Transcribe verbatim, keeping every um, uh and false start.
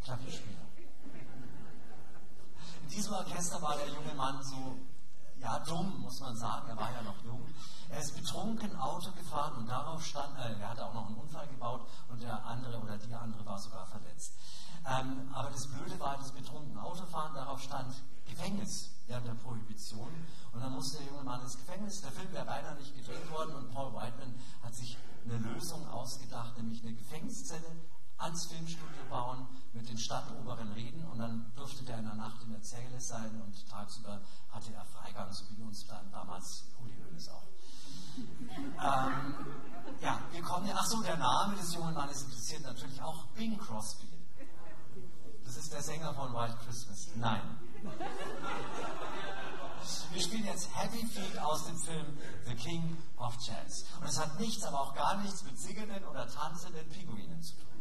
Klavierspieler. In diesem Orchester war der junge Mann so, ja, dumm, muss man sagen, er war ja noch jung. Er ist betrunken Auto gefahren und darauf stand, äh, er hatte auch noch einen Unfall gebaut und der andere oder die andere war sogar verletzt. Ähm, aber das Blöde war, das betrunken Autofahren, darauf stand Gefängnis während der Prohibition und dann musste der junge Mann ins Gefängnis. Der Film wäre beinahe nicht gedreht worden und Paul Whiteman hat sich eine Lösung ausgedacht, nämlich eine Gefängniszelle ans Filmstudio bauen, mit den Stadtoberen reden und dann durfte der in der Nacht in der Zelle sein und tagsüber hatte er Freigang, so wie uns dann damals Uli Hoeneß auch. ähm, ja, wir kommen ja, ach so, der Name des jungen Mannes interessiert natürlich auch Bing Crosby. Das ist der Sänger von White Christmas. Nein. Wir spielen jetzt Happy Feet aus dem Film The King of Jazz. Und es hat nichts, aber auch gar nichts mit singenden oder tanzenden Pinguinen zu tun.